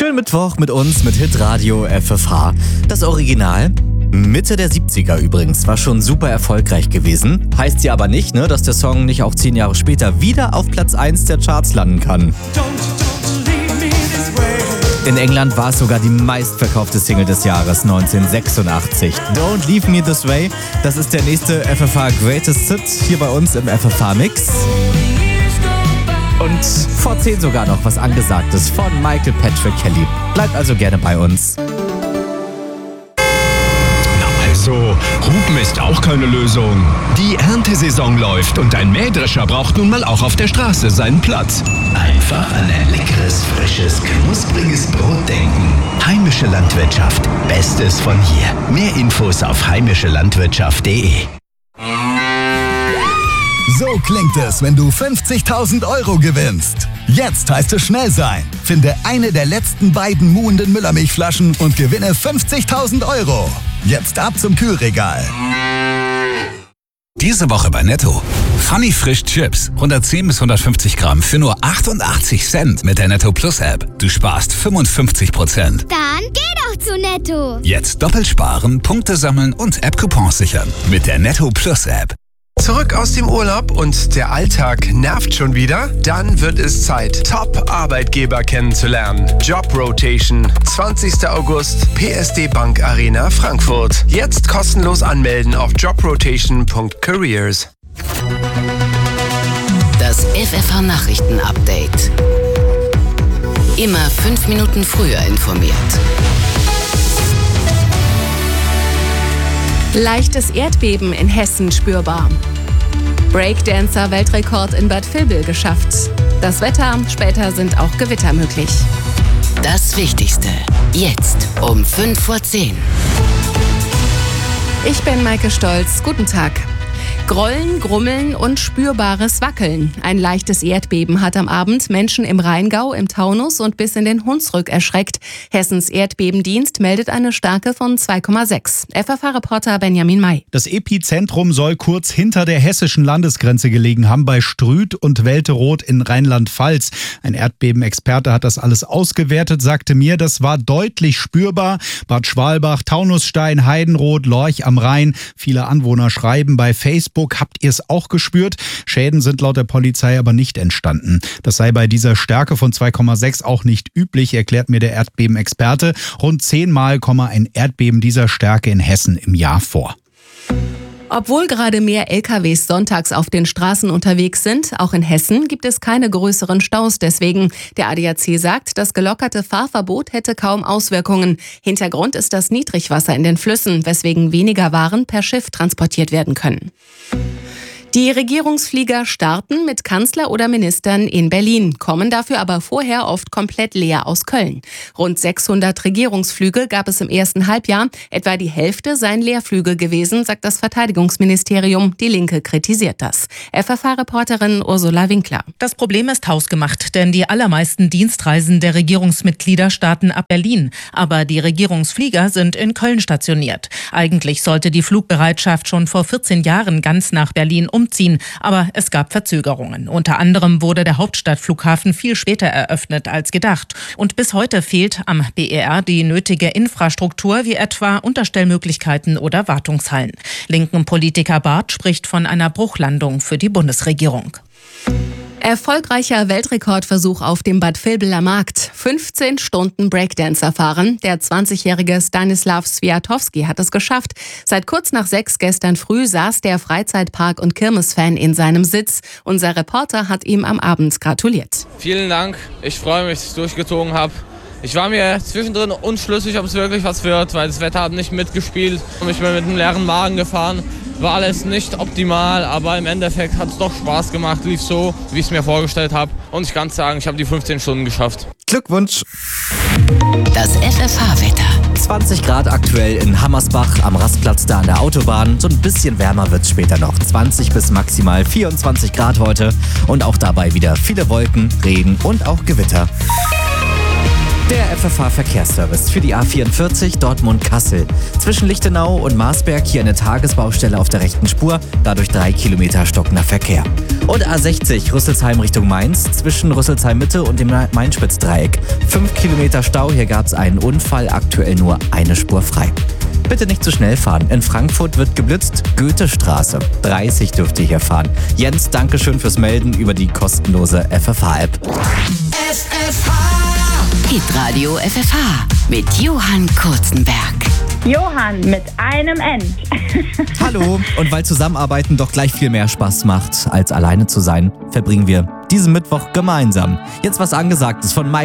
Schönen Mittwoch mit uns, mit Hitradio FFH. Das Original, Mitte der 70er übrigens, war schon super erfolgreich gewesen. Heißt ja aber nicht, dass der Song nicht auch 10 Jahre später wieder auf Platz 1 der Charts landen kann. In England war es sogar die meistverkaufte Single des Jahres 1986. Don't Leave Me This Way, das ist der nächste FFH Greatest Hit hier bei uns im FFH Mix. Und vor 10 sogar noch was Angesagtes von Michael Patrick Kelly. Bleibt also gerne bei uns. Also, Hupen ist auch keine Lösung. Die Erntesaison läuft und ein Mähdrescher braucht nun mal auch auf der Straße seinen Platz. Einfach an ein leckeres, frisches, knuspriges Brot denken. Heimische Landwirtschaft. Bestes von hier. Mehr Infos auf heimischelandwirtschaft.de. So klingt es, wenn du 50.000 Euro gewinnst. Jetzt heißt es schnell sein. Finde eine der letzten beiden muhenden Müllermilchflaschen und gewinne 50.000 Euro. Jetzt ab zum Kühlregal. Diese Woche bei Netto. Funny Frisch Chips. 110 bis 150 Gramm für nur 88 Cent mit der Netto Plus App. Du sparst 55%. Dann geh doch zu Netto. Jetzt doppelt sparen, Punkte sammeln und App-Coupons sichern. Mit der Netto Plus App. Zurück aus dem Urlaub und der Alltag nervt schon wieder? Dann wird es Zeit, Top-Arbeitgeber kennenzulernen. Job Rotation, 20. August, PSD Bank Arena, Frankfurt. Jetzt kostenlos anmelden auf jobrotation.careers. Das FFH Nachrichten-Update. Immer 5 Minuten früher informiert. Leichtes Erdbeben in Hessen spürbar. Breakdancer-Weltrekord in Bad Vilbel geschafft. Das Wetter, später sind auch Gewitter möglich. Das Wichtigste, jetzt um 5:10 Uhr. Ich bin Maike Stolz, guten Tag. Grollen, Grummeln und spürbares Wackeln. Ein leichtes Erdbeben hat am Abend Menschen im Rheingau, im Taunus und bis in den Hunsrück erschreckt. Hessens Erdbebendienst meldet eine Stärke von 2,6. FFH-Reporter Benjamin May. Das Epizentrum soll kurz hinter der hessischen Landesgrenze gelegen haben, bei Strüth und Welteroth in Rheinland-Pfalz. Ein Erdbebenexperte hat das alles ausgewertet, sagte mir, das war deutlich spürbar. Bad Schwalbach, Taunusstein, Heidenroth, Lorch am Rhein. Viele Anwohner schreiben bei Facebook, habt ihr es auch gespürt? Schäden sind laut der Polizei aber nicht entstanden. Das sei bei dieser Stärke von 2,6 auch nicht üblich, erklärt mir der Erdbebenexperte. Rund 10-mal komme ein Erdbeben dieser Stärke in Hessen im Jahr vor. Obwohl gerade mehr LKWs sonntags auf den Straßen unterwegs sind, auch in Hessen gibt es keine größeren Staus deswegen. Der ADAC sagt, das gelockerte Fahrverbot hätte kaum Auswirkungen. Hintergrund ist das Niedrigwasser in den Flüssen, weswegen weniger Waren per Schiff transportiert werden können. Die Regierungsflieger starten mit Kanzler oder Ministern in Berlin, kommen dafür aber vorher oft komplett leer aus Köln. Rund 600 Regierungsflüge gab es im ersten Halbjahr. Etwa die Hälfte seien Leerflüge gewesen, sagt das Verteidigungsministerium. Die Linke kritisiert das. FFH-Reporterin Ursula Winkler. Das Problem ist hausgemacht, denn die allermeisten Dienstreisen der Regierungsmitglieder starten ab Berlin. Aber die Regierungsflieger sind in Köln stationiert. Eigentlich sollte die Flugbereitschaft schon vor 14 Jahren ganz nach Berlin umziehen, aber es gab Verzögerungen. Unter anderem wurde der Hauptstadtflughafen viel später eröffnet als gedacht. Und bis heute fehlt am BER die nötige Infrastruktur, wie etwa Unterstellmöglichkeiten oder Wartungshallen. Linken Politiker Barth spricht von einer Bruchlandung für die Bundesregierung. Erfolgreicher Weltrekordversuch auf dem Bad Vilbeler Markt. 15 Stunden Breakdancer fahren. Der 20-jährige Stanislav Swiatowski hat es geschafft. Seit kurz nach 6 gestern früh saß der Freizeitpark- und Kirmesfan in seinem Sitz. Unser Reporter hat ihm am Abend gratuliert. Vielen Dank. Ich freue mich, dass ich es durchgezogen habe. Ich war mir zwischendrin unschlüssig, ob es wirklich was wird, weil das Wetter hat nicht mitgespielt. Ich bin mit einem leeren Magen gefahren. War alles nicht optimal, aber im Endeffekt hat es doch Spaß gemacht, lief so, wie ich es mir vorgestellt habe. Und ich kann sagen, ich habe die 15 Stunden geschafft. Glückwunsch! Das FFH-Wetter. 20 Grad aktuell in Hammersbach am Rastplatz da an der Autobahn. So ein bisschen wärmer wird es später noch. 20 bis maximal 24 Grad heute. Und auch dabei wieder viele Wolken, Regen und auch Gewitter. Der FFH-Verkehrsservice für die A44 Dortmund-Kassel. Zwischen Lichtenau und Marsberg hier eine Tagesbaustelle auf der rechten Spur, dadurch 3 Kilometer stockender Verkehr. Und A60 Rüsselsheim Richtung Mainz, zwischen Rüsselsheim-Mitte und dem Main-Spitz-Dreieck. 5 Kilometer Stau, hier gab es einen Unfall, aktuell nur eine Spur frei. Bitte nicht zu schnell fahren. In Frankfurt wird geblitzt. Goethestraße. 30 dürft ihr hier fahren. Jens, danke schön fürs Melden über die kostenlose FFH-App. Hitradio FFH mit Johann Kurzenberg. Johann mit einem N. Hallo. Und weil Zusammenarbeiten doch gleich viel mehr Spaß macht, als alleine zu sein, verbringen wir diesen Mittwoch gemeinsam. Jetzt was Angesagtes von Mike.